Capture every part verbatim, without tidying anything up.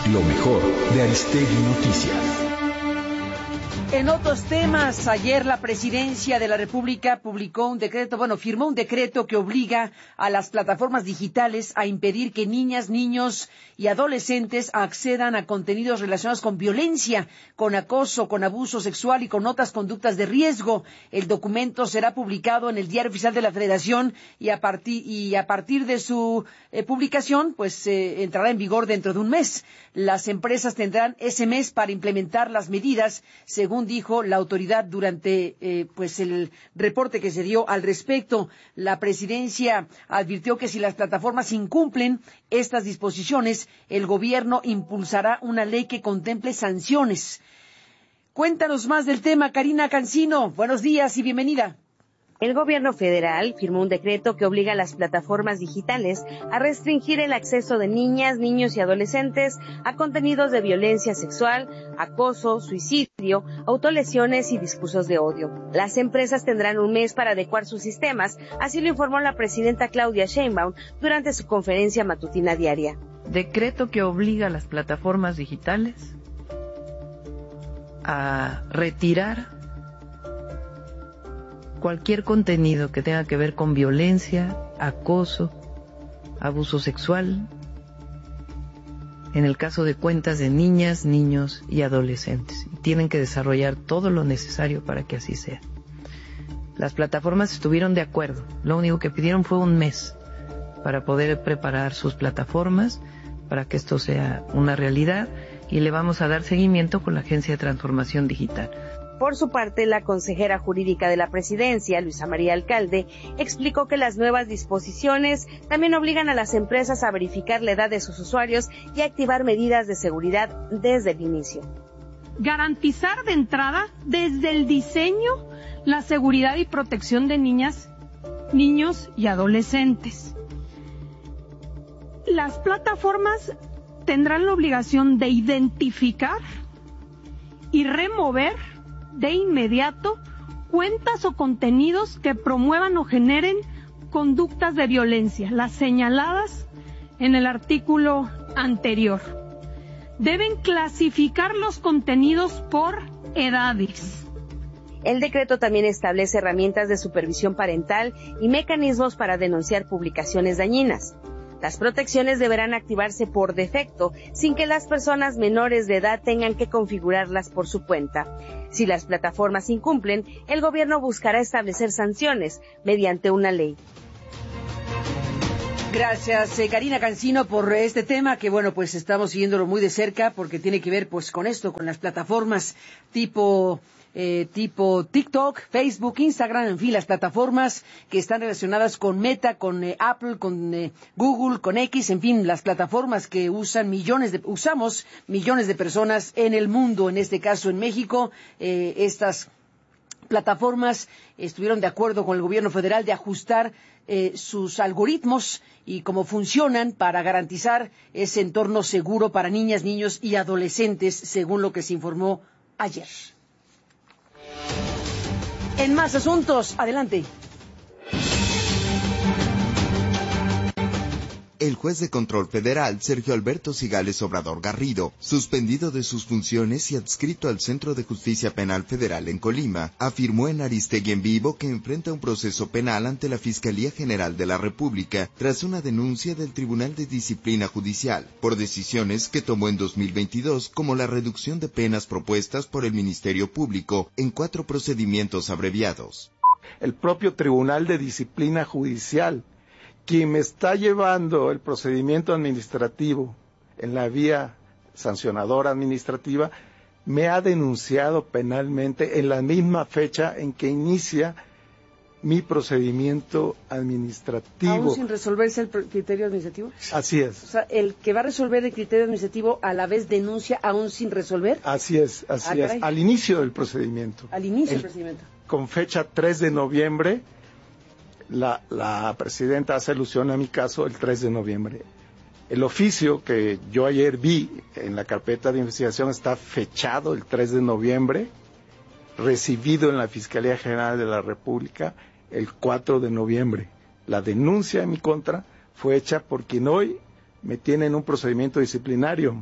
Lo mejor de Aristegui Noticias. En otros temas, ayer la Presidencia de la República publicó un decreto, bueno, firmó un decreto que obliga a las plataformas digitales a impedir que niñas, niños y adolescentes accedan a contenidos relacionados con violencia, con acoso, con abuso sexual y con otras conductas de riesgo. El documento será publicado en el Diario Oficial de la Federación y a partir, y a partir de su eh, publicación, pues eh, entrará en vigor dentro de un mes. Las empresas tendrán ese mes para implementar las medidas, según dijo la autoridad durante eh, pues el reporte que se dio al respecto. La presidencia advirtió que si las plataformas incumplen estas disposiciones, el gobierno impulsará una ley que contemple sanciones. Cuéntanos más del tema, Karina Cancino. Buenos días y bienvenida. El gobierno federal firmó un decreto que obliga a las plataformas digitales a restringir el acceso de niñas, niños y adolescentes a contenidos de violencia sexual, acoso, suicidio, autolesiones y discursos de odio. Las empresas tendrán un mes para adecuar sus sistemas, así lo informó la presidenta Claudia Sheinbaum durante su conferencia matutina diaria. Decreto que obliga a las plataformas digitales a retirar cualquier contenido que tenga que ver con violencia, acoso, abuso sexual, en el caso de cuentas de niñas, niños y adolescentes. Y tienen que desarrollar todo lo necesario para que así sea. Las plataformas estuvieron de acuerdo. Lo único que pidieron fue un mes para poder preparar sus plataformas para que esto sea una realidad, y le vamos a dar seguimiento con la Agencia de Transformación Digital. Por su parte, la consejera jurídica de la presidencia, Luisa María Alcalde, explicó que las nuevas disposiciones también obligan a las empresas a verificar la edad de sus usuarios y a activar medidas de seguridad desde el inicio. Garantizar de entrada, desde el diseño, la seguridad y protección de niñas, niños y adolescentes. Las plataformas tendrán la obligación de identificar y remover de inmediato cuentas o contenidos que promuevan o generen conductas de violencia, las señaladas en el artículo anterior. Deben clasificar los contenidos por edades. El decreto también establece herramientas de supervisión parental y mecanismos para denunciar publicaciones dañinas. Las protecciones deberán activarse por defecto, sin que las personas menores de edad tengan que configurarlas por su cuenta. Si las plataformas incumplen, el gobierno buscará establecer sanciones mediante una ley. Gracias, eh, Karina Cancino, por este tema que, bueno, pues estamos siguiéndolo muy de cerca porque tiene que ver, pues, con esto, con las plataformas tipo... Eh, tipo TikTok, Facebook, Instagram, en fin, las plataformas que están relacionadas con Meta, con eh, Apple, con eh, Google, con X, en fin, las plataformas que usan millones de, usamos millones de personas en el mundo, en este caso en México. Eh, estas plataformas estuvieron de acuerdo con el gobierno federal de ajustar eh, sus algoritmos y cómo funcionan para garantizar ese entorno seguro para niñas, niños y adolescentes, según lo que se informó ayer. En más asuntos, adelante. El juez de control federal, Sergio Alberto Cigales Obrador Garrido, suspendido de sus funciones y adscrito al Centro de Justicia Penal Federal en Colima, afirmó en Aristegui en Vivo que enfrenta un proceso penal ante la Fiscalía General de la República tras una denuncia del Tribunal de Disciplina Judicial por decisiones que tomó en dos mil veintidós, como la reducción de penas propuestas por el Ministerio Público en cuatro procedimientos abreviados. El propio Tribunal de Disciplina Judicial, quien me está llevando el procedimiento administrativo en la vía sancionadora administrativa, me ha denunciado penalmente en la misma fecha en que inicia mi procedimiento administrativo. ¿Aún sin resolverse el criterio administrativo? Así es. O sea, el que va a resolver el criterio administrativo a la vez denuncia aún sin resolver. Así es, así ah, es. Al inicio del procedimiento. Al inicio el, del procedimiento. Con fecha tres de noviembre, La, la presidenta hace alusión a mi caso el tres de noviembre. El oficio que yo ayer vi en la carpeta de investigación está fechado el tres de noviembre, recibido en la Fiscalía General de la República el cuatro de noviembre. La denuncia en mi contra fue hecha por quien hoy me tiene en un procedimiento disciplinario.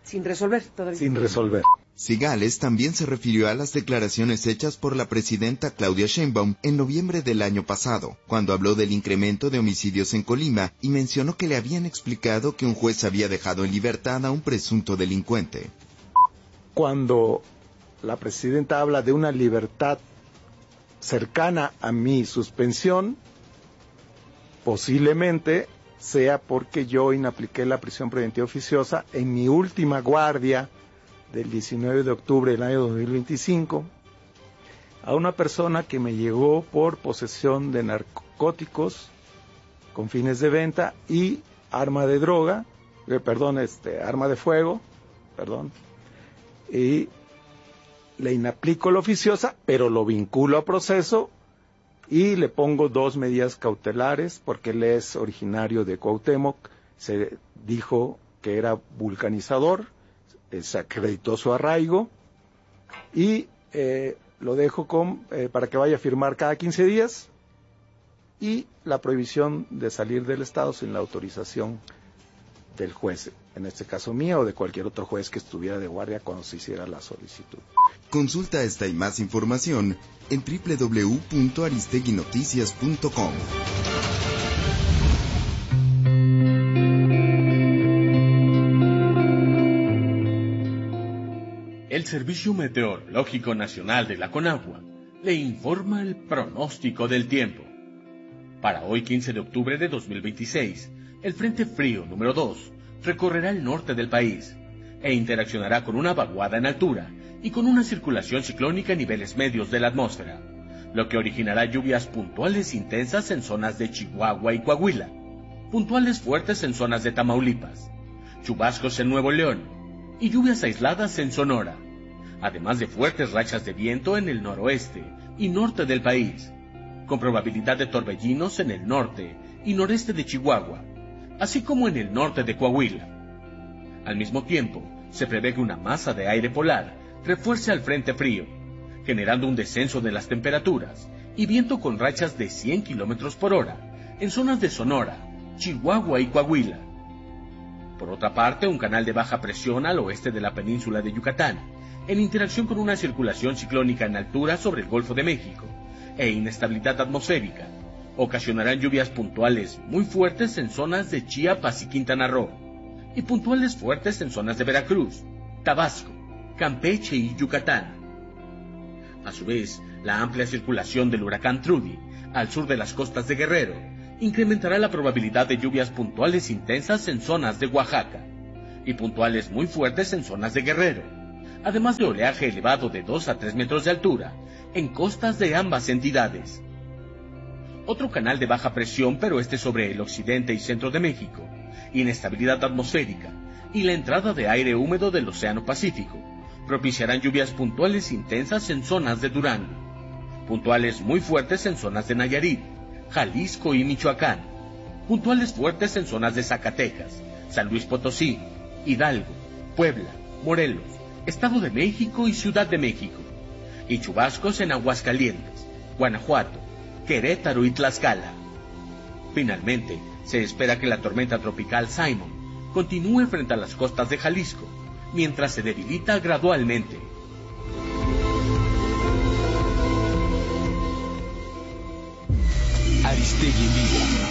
Sin resolver todavía. Sin resolver. Cigales también se refirió a las declaraciones hechas por la presidenta Claudia Sheinbaum en noviembre del año pasado, cuando habló del incremento de homicidios en Colima y mencionó que le habían explicado que un juez había dejado en libertad a un presunto delincuente. Cuando la presidenta habla de una libertad cercana a mi suspensión, posiblemente sea porque yo inapliqué la prisión preventiva oficiosa en mi última guardia del diecinueve de octubre del año dos mil veinticinco a una persona que me llegó por posesión de narcóticos con fines de venta y arma de droga, eh, perdón, este, arma de fuego, perdón, y le inaplico la oficiosa, pero lo vinculo a proceso y le pongo dos medidas cautelares porque él es originario de Cuauhtémoc, se dijo que era vulcanizador, se acreditó su arraigo y eh, lo dejo con eh, para que vaya a firmar cada quince días y la prohibición de salir del estado sin la autorización del juez, en este caso mío o de cualquier otro juez que estuviera de guardia cuando se hiciera la solicitud. Consulta esta y más información en doble u doble u doble u punto aristeguinoticias punto com. El Servicio Meteorológico Nacional de la CONAGUA le informa el pronóstico del tiempo. Para hoy, quince de octubre de dos mil veintiséis, el Frente Frío número dos recorrerá el norte del país e interaccionará con una vaguada en altura y con una circulación ciclónica en niveles medios de la atmósfera, lo que originará lluvias puntuales intensas en zonas de Chihuahua y Coahuila, puntuales fuertes en zonas de Tamaulipas, chubascos en Nuevo León y lluvias aisladas en Sonora, además de fuertes rachas de viento en el noroeste y norte del país, con probabilidad de torbellinos en el norte y noreste de Chihuahua, así como en el norte de Coahuila. Al mismo tiempo, se prevé que una masa de aire polar refuerce al frente frío, generando un descenso de las temperaturas y viento con rachas de cien kilómetros por hora en zonas de Sonora, Chihuahua y Coahuila. Por otra parte, un canal de baja presión al oeste de la península de Yucatán, en interacción con una circulación ciclónica en altura sobre el Golfo de México e inestabilidad atmosférica, ocasionarán lluvias puntuales muy fuertes en zonas de Chiapas y Quintana Roo, y puntuales fuertes en zonas de Veracruz, Tabasco, Campeche y Yucatán. A su vez, la amplia circulación del huracán Trudy al sur de las costas de Guerrero incrementará la probabilidad de lluvias puntuales intensas en zonas de Oaxaca y puntuales muy fuertes en zonas de Guerrero, además de oleaje elevado de dos a tres metros de altura en costas de ambas entidades. Otro canal de baja presión, pero este sobre el occidente y centro de México, inestabilidad atmosférica y la entrada de aire húmedo del Océano Pacífico, propiciarán lluvias puntuales intensas en zonas de Durango, puntuales muy fuertes en zonas de Nayarit, Jalisco y Michoacán, puntuales fuertes en zonas de Zacatecas, San Luis Potosí, Hidalgo, Puebla, Morelos, Estado de México y Ciudad de México, y chubascos en Aguascalientes, Guanajuato, Querétaro y Tlaxcala. Finalmente, se espera que la tormenta tropical Simon continúe frente a las costas de Jalisco, mientras se debilita gradualmente. Aristegui en vivo.